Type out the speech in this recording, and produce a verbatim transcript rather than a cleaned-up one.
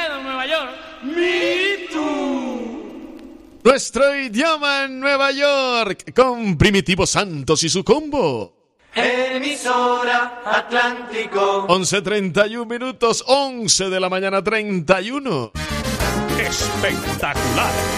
quedo en Nueva York. Me too. Nuestro idioma en Nueva York con Primitivo Santos y su combo. Emisora Atlántico. once treinta y uno minutos, once de la mañana treinta y uno. Espectacular.